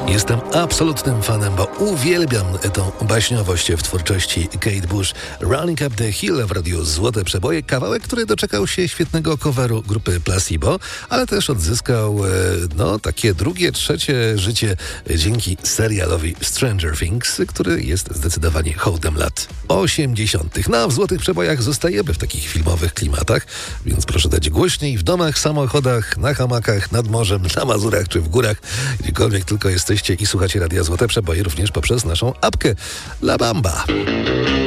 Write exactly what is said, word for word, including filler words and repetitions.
Jestem absolutnym fanem, bo uwielbiam tą baśniowość w twórczości Kate Bush. Running Up the Hill w radiu Złote Przeboje. Kawałek, który doczekał się świetnego coveru grupy Placebo, ale też odzyskał no takie drugie, trzecie życie dzięki serialowi Stranger Things, który jest zdecydowanie hołdem lat osiemdziesiątych. No a w Złotych Przebojach zostajemy w takich filmowych klimatach, więc proszę dać głośniej w domach, samochodach, na hamakach, nad morzem, na Mazurach czy w górach, gdziekolwiek tylko jesteście i słuchacie Radia Złote Przeboje również poprzez naszą apkę La Bamba.